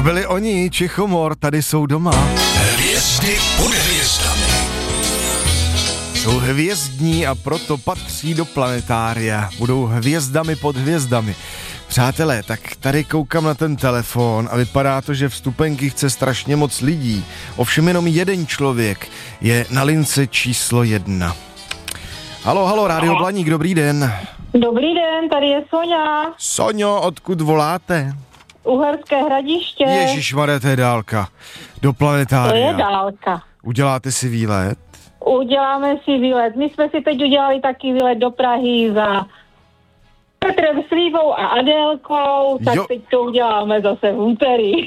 byli oni, Čichomor, tady jsou doma. Hvězdy pod hvězdami. Jsou hvězdní a proto patří do planetária. Budou hvězdami pod hvězdami. Přátelé, tak tady koukám na ten telefon a vypadá to, že vstupenky chce strašně moc lidí. Ovšem jenom jeden člověk je na lince číslo 1. Halo, Rádio Blaník, dobrý den. Dobrý den, tady je Soňa. Soňo, odkud voláte? Uherské Hradiště. Ježišmarja, to je dálka. Do planetária. To je dálka. Uděláte si výlet? Uděláme si výlet. My jsme si teď udělali taky výlet do Prahy za Petrem Slívou a Adélkou, tak jo. teď to uděláme zase v úterý.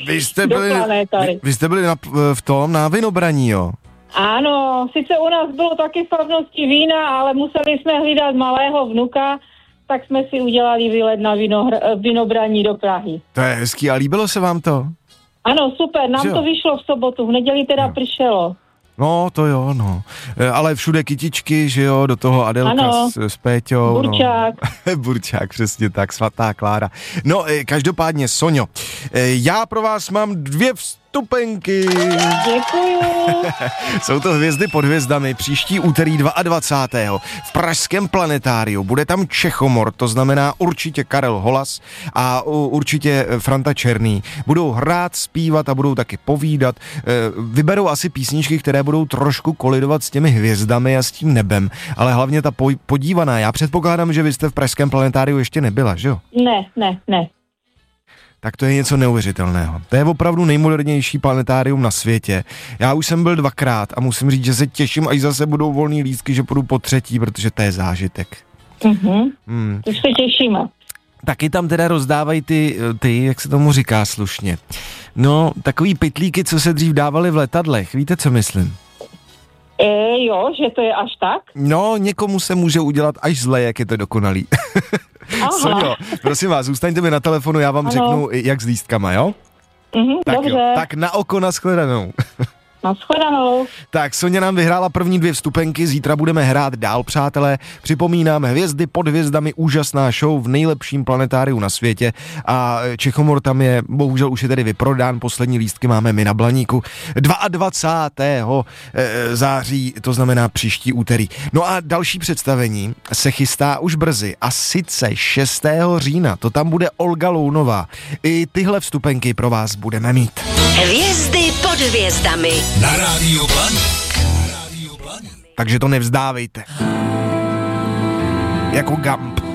Vy jste byli na Vinobraní, jo? Ano, sice u nás bylo taky slavnosti vína, ale museli jsme hlídat malého vnuka, tak jsme si udělali výlet na Vinobraní do Prahy. To je hezký, a líbilo se vám to? Ano, super, nám to vyšlo v sobotu, v neděli teda pršelo. No, to jo, no. Ale všude kytičky, že jo, do toho Adelka s Péťou. Burčák. No. Burčák, přesně tak, svatá Klára. No, každopádně, Soňo, já pro vás mám 2 vstupenky. Děkuju. Jsou to hvězdy pod hvězdami. Příští úterý 22. v pražském planetáriu. Bude tam Čechomor, to znamená určitě Karel Holas a určitě Franta Černý. Budou hrát, zpívat a budou taky povídat. Vyberou asi písničky, které budou trošku kolidovat s těmi hvězdami a s tím nebem, ale hlavně ta podívaná. Já předpokládám, že vy jste v pražském planetáriu ještě nebyla, že jo? Ne. Tak to je něco neuvěřitelného. To je opravdu nejmodernější planetárium na světě. Já už jsem byl 2krát a musím říct, že se těším, až zase budou volný lístky, že půjdu po 3., protože to je zážitek. Už se těšíme. Taky tam teda rozdávají ty, jak se tomu říká slušně. No, takový pytlíky, co se dřív dávaly v letadlech. Víte, co myslím? Jo, že to je až tak? No, někomu se může udělat až zle, jak je to dokonalý. Soňo, prosím vás, zůstaňte mi na telefonu, já vám řeknu, jak s lístkama, jo? Tak dobře. Jo, tak na oko, nashledanou. Nashledanou. Tak Soňa nám vyhrála první 2 vstupenky, zítra budeme hrát dál, přátelé. Připomínám, hvězdy pod hvězdami, úžasná show v nejlepším planetáriu na světě a Čechomor tam je, bohužel už je tedy vyprodán, poslední lístky máme my na Blaníku 22. září, to znamená příští úterý. No a další představení se chystá už brzy a sice 6. října, to tam bude Olga Lounová. I tyhle vstupenky pro vás budeme mít. Hvězdy pod hvězdami. Na Rádiu Blaník. Takže to nevzdávejte. Jako Gump.